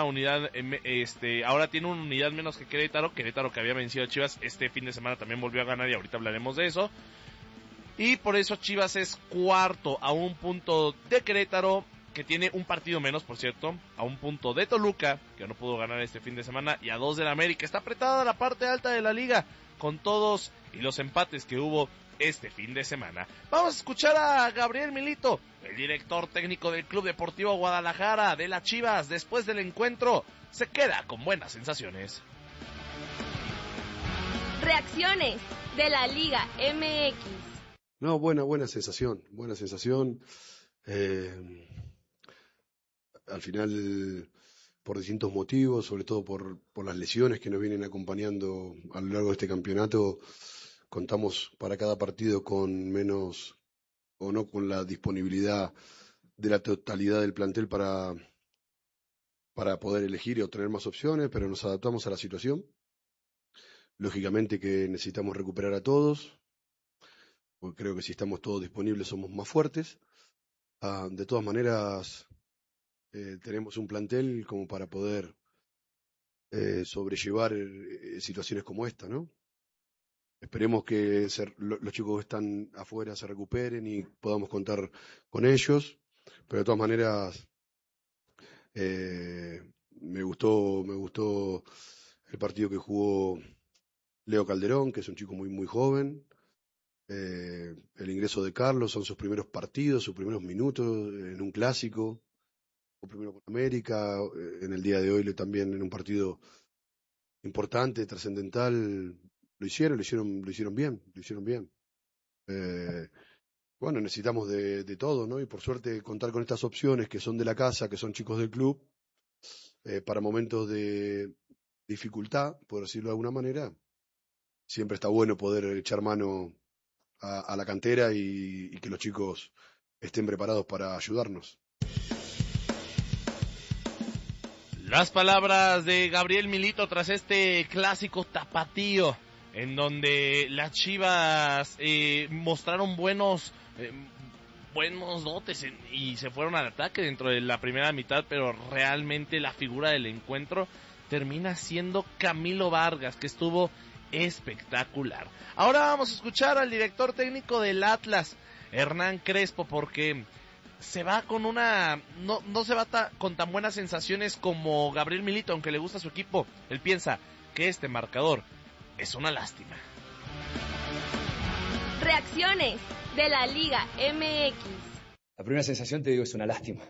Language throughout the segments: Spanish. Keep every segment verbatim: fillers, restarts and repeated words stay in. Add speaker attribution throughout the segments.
Speaker 1: una unidad, este, ahora tiene una unidad menos que Querétaro, Querétaro que había vencido a Chivas este fin de semana también volvió a ganar y ahorita hablaremos de eso. Y por eso Chivas es cuarto a un punto de Querétaro, que tiene un partido menos, por cierto, a un punto de Toluca, que no pudo ganar este fin de semana, y a dos del América. Está apretada la parte alta de la liga, con todos y los empates que hubo este fin de semana. Vamos a escuchar a Gabriel Milito, el director técnico del Club Deportivo Guadalajara, de las Chivas. Después del encuentro, se queda con buenas sensaciones.
Speaker 2: Reacciones de la Liga M X.
Speaker 3: No, buena, buena sensación, buena sensación. Eh, al final, por distintos motivos, sobre todo por, por las lesiones que nos vienen acompañando a lo largo de este campeonato, contamos para cada partido con menos, o no con la disponibilidad de la totalidad del plantel para, para poder elegir y obtener más opciones, pero nos adaptamos a la situación. Lógicamente que necesitamos recuperar a todos, porque creo que si estamos todos disponibles somos más fuertes. Ah, de todas maneras, eh, tenemos un plantel como para poder eh, sobrellevar eh, situaciones como esta, ¿no? Esperemos que se, lo, los chicos que están afuera se recuperen y podamos contar con ellos, pero de todas maneras eh, me gustó, me gustó el partido que jugó Leo Calderón, que es un chico muy muy joven. Eh, el ingreso de Carlos, son sus primeros partidos, sus primeros minutos en un clásico, o primero con América, eh, en el día de hoy también en un partido importante, trascendental, lo hicieron, lo hicieron, lo hicieron bien, lo hicieron bien. Eh, bueno, necesitamos de, de todo, ¿no? Y por suerte contar con estas opciones que son de la casa, que son chicos del club, eh, para momentos de dificultad, por decirlo de alguna manera, siempre está bueno poder echar mano a, a la cantera y, y que los chicos estén preparados para ayudarnos.
Speaker 1: Las palabras de Gabriel Milito tras este clásico tapatío, en donde las Chivas eh, mostraron buenos eh, buenos dotes en, y se fueron al ataque dentro de la primera mitad, pero realmente la figura del encuentro termina siendo Camilo Vargas, que estuvo espectacular. Ahora vamos a escuchar al director técnico del Atlas, Hernán Crespo, porque se va con una, no, no se va ta, con tan buenas sensaciones como Gabriel Milito, aunque le gusta su equipo. Él piensa que este marcador es una lástima.
Speaker 2: Reacciones de la Liga M X.
Speaker 4: La primera sensación, te digo, es una lástima.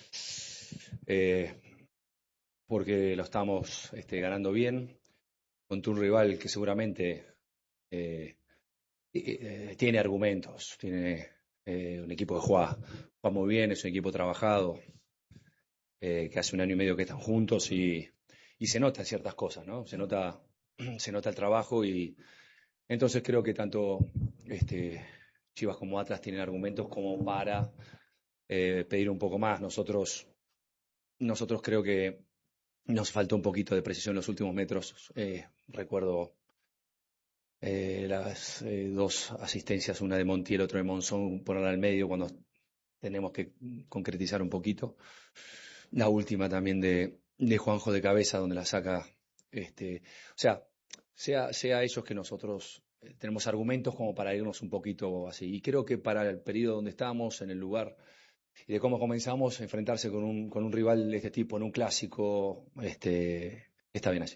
Speaker 4: Eh, porque lo estamos este, ganando bien contra un rival que seguramente eh, eh, tiene argumentos, tiene eh, un equipo que juega, juega muy bien, es un equipo trabajado, eh, que hace un año y medio que están juntos y, y se nota ciertas cosas, ¿no? Se nota, se nota el trabajo y entonces creo que tanto este, Chivas como Atlas tienen argumentos como para eh, pedir un poco más. Nosotros, nosotros creo que nos faltó un poquito de precisión en los últimos metros. Eh, recuerdo eh, las eh, dos asistencias, una de Montiel, otra de Monzón, ponerla al medio cuando tenemos que concretizar un poquito. La última también de, de Juanjo de cabeza, donde la saca. Este, o sea, sea, sea ellos que nosotros eh, tenemos argumentos como para irnos un poquito así. Y creo que para el periodo donde estamos, en el lugar y de cómo comenzamos a enfrentarse con un, con un rival de este tipo en un clásico, este, está bien así.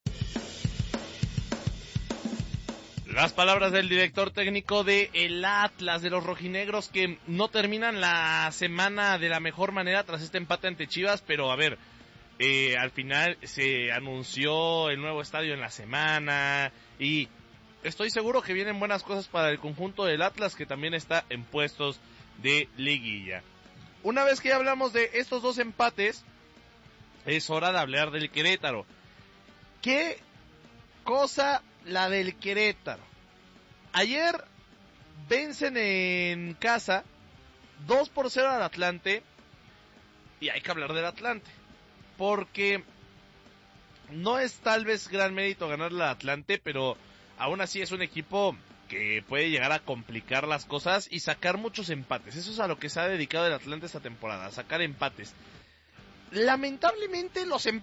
Speaker 1: Las palabras del director técnico de el Atlas, de los rojinegros, que no terminan la semana de la mejor manera tras este empate ante Chivas, pero a ver, eh, al final se anunció el nuevo estadio en la semana y estoy seguro que vienen buenas cosas para el conjunto del Atlas, que también está en puestos de liguilla. Una vez que ya hablamos de estos dos empates, es hora de hablar del Querétaro. ¿Qué cosa la del Querétaro? Ayer vencen en casa dos por cero al Atlante, y hay que hablar del Atlante, porque no es tal vez gran mérito ganarle al Atlante, pero aún así es un equipo que puede llegar a complicar las cosas y sacar muchos empates. Eso es a lo que se ha dedicado el Atlante esta temporada, a sacar empates. Lamentablemente los empates